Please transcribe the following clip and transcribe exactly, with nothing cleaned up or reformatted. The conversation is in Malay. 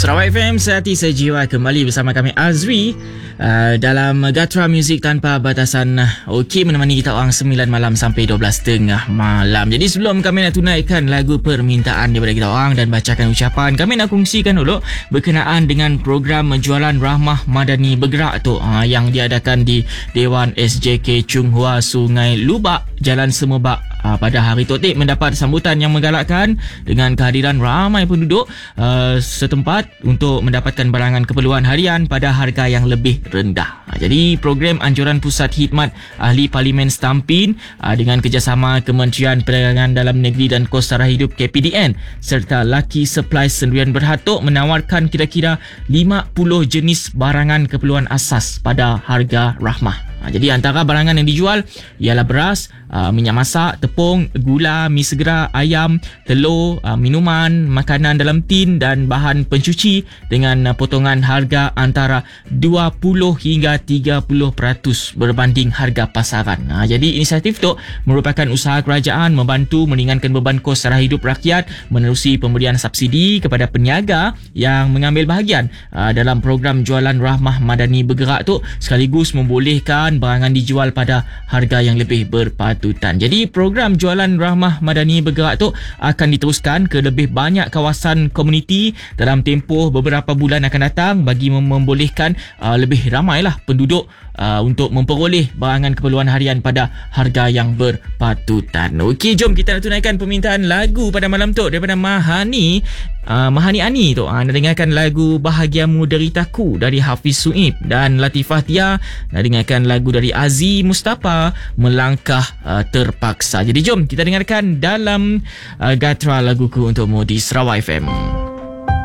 Sarawak F M, sehati sejiwa, kembali bersama kami Azri uh, dalam Gatra Music Tanpa Batasan. Okey, menemani kita orang sembilan malam sampai dua belas tiga puluh malam. Jadi sebelum kami nak tunaikan lagu permintaan daripada kita orang dan bacakan ucapan, kami nak kongsikan dulu berkenaan dengan program Jualan Rahmah Madani Bergerak tu uh, yang diadakan di Dewan S J K Chung Hua Sungai Lubak, Jalan Semebak uh, pada hari tu. Mendapat sambutan yang menggalakkan dengan kehadiran ramai penduduk uh, setempat untuk mendapatkan barangan keperluan harian pada harga yang lebih rendah. Jadi program anjuran Pusat Khidmat Ahli Parlimen Stampin dengan kerjasama Kementerian Perdagangan Dalam Negeri dan Kos Sara Hidup K P D N serta Lucky Supply Sendirian Berhatok menawarkan kira-kira lima puluh jenis barangan keperluan asas pada harga rahmah. Jadi antara barangan yang dijual ialah beras, minyak masak, tepung, gula, mi segera, ayam, telur, minuman, makanan dalam tin dan bahan pencuci dengan potongan harga antara dua puluh hingga tiga puluh peratus berbanding harga pasaran. Jadi inisiatif itu merupakan usaha kerajaan membantu meringankan beban kos sara hidup rakyat menerusi pemberian subsidi kepada peniaga yang mengambil bahagian dalam program Jualan Rahmah Madani Bergerak tu, sekaligus membolehkan barangan dijual pada harga yang lebih berpatutan. Jadi program Jualan Rahmah Madani Bergerak tu akan diteruskan ke lebih banyak kawasan komuniti dalam tempoh beberapa bulan akan datang bagi mem- membolehkan uh, lebih ramailah penduduk uh, untuk memperoleh barangan keperluan harian pada harga yang berpatutan. Okey, jom kita nak tunaikan permintaan lagu pada malam tu daripada Mahani. Uh, Mahani Ani tu uh, nak dengarkan lagu Bahagiamu Deritaku dari Hafiz Suib, dan Latifah Tia nak dengarkan lagu dari Aziz Mustafa, Melangkah uh, Terpaksa. Jadi jom kita dengarkan dalam uh, Gatra Laguku Untukmu di Sarawak F M.